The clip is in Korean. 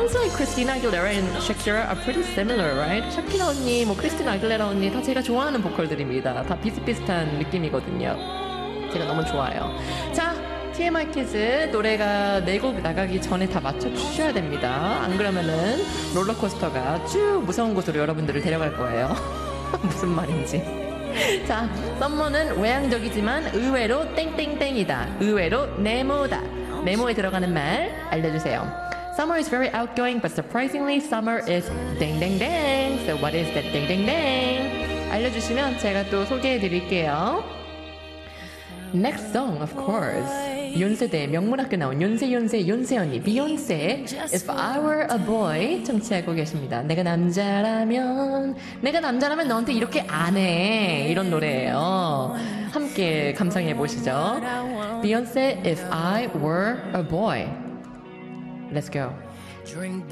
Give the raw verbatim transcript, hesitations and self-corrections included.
Sounds like Christina Aguilera and Shakira are pretty similar, right? 샤키라 언니, 뭐 크리스티나 아길레라 언니 다 제가 좋아하는 보컬들입니다. 다 비슷비슷한 느낌이거든요. 제가 너무 좋아요. 자, 티엠아이 키즈 노래가 네 곡 나가기 전에 다 맞춰주셔야 됩니다. 안 그러면은 롤러코스터가 쭉 무서운 곳으로 여러분들을 데려갈 거예요. 무슨 말인지. 자, 썸머는 외향적이지만 의외로 땡땡땡이다. 의외로 네모다. 네모에 들어가는 말 알려주세요. Summer is very outgoing, but surprisingly, summer is 땡땡땡. So what is that 땡땡땡? 알려주시면 제가 또 소개해드릴게요. Next song, of course. 윤세대 명문학교 나온 윤세 윤세 윤세 언니 비욘세 If I Were a Boy 청취하고 계십니다. 내가 남자라면 내가 남자라면 너한테 이렇게 안 해 이런 노래예요. 함께 감상해 보시죠. 비욘세 If I Were a Boy. Let's go.